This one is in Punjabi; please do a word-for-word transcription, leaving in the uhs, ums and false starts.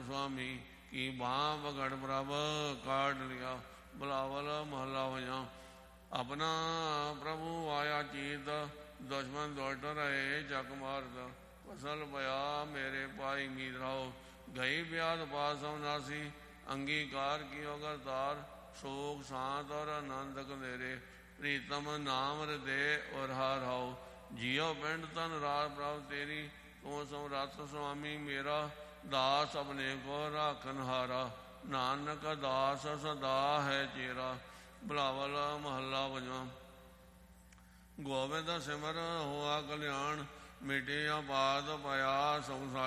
ਸੁਆਮੀ ਕੀ ਬਾਹ ਪਕੜ ਪ੍ਰਭ ਕਾਢ ਲਿਆ। ਬਿਲਾਵਲ ਮਹੱਲਾ ਹੋਇਆ। ਆਪਣਾ ਪ੍ਰਭੂ ਆਇਆ ਚੀਤ, ਦੁਸ਼ਮਨ ਦੁਸ਼ਟ ਰਹੇ ਚੱਕ ਮਾਰਦ। ਫਸਲ ਪਿਆ ਮੇਰੇ ਪਾਈ ਮੀਤ ਰਾਓ, ਗਈ ਵਿਆਦ ਪਾਸ ਅਵਨਾਸੀ। ਅੰਗੀਕਾਰ ਕੀਓ ਕਰਤਾਰ, ਸੋਖ ਸ਼ਾਂਤ ਔਰ ਆਨੰਦ ਕਨੇਰੇ। ਪ੍ਰੀਤਮ ਨਾਮ ਹਿਰਦੇ ਔਰ ਹਾਰ ਹਾਓ, ਜੀਓ ਪਿੰਡ ਤਨ ਰਾਜ ਪ੍ਰਭ ਤੇਰੀ। ਤੂੰ ਸਮਰੱਥ ਸੁਆਮੀ ਮੇਰਾ, ਦਾਸ ਆਪਣੇ ਕੋ ਰਾਖਨ ਹਾਰਾ। ਨਾਨਕ ਦਾਸ ਸਦਾ ਹੈ ਚੇਰਾ। ਬਿਲਾਵਲ ਮਹੱਲਾ ਪੰਜਵਾਂ। ਗੋਬਿੰਦ ਸਿਮਰ ਹੋਆ ਕਲਿਆਣ, ਮਿਟਿਆ ਬਾਦ ਪਿਆ ਸੰਸਾਰ।